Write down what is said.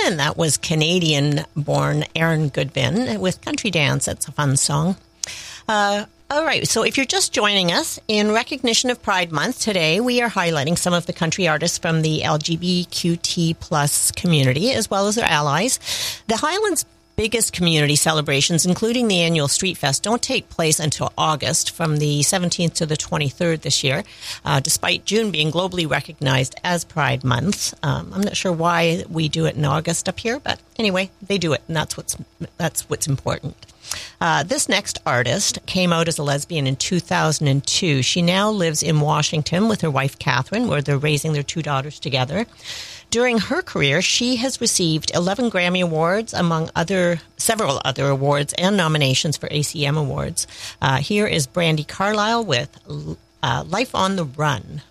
And that was Canadian-born Aaron Goodvin with Country Dance. That's a fun song. All right, so if you're just joining us, in recognition of Pride Month today, we are highlighting some of the country artists from the LGBTQT plus community, as well as their allies. The Highlands' biggest community celebrations, including the annual Street Fest, don't take place until August, from the 17th to the 23rd this year, despite June being globally recognized as Pride Month. I'm not sure why we do it in August up here, but anyway, they do it, and that's what's important. This next artist came out as a lesbian in 2002. She now lives in Washington with her wife, Catherine, where they're raising their 2 daughters together. During her career, she has received 11 Grammy Awards, among several other awards and nominations for ACM Awards. Here is Brandi Carlile with Life on the Run.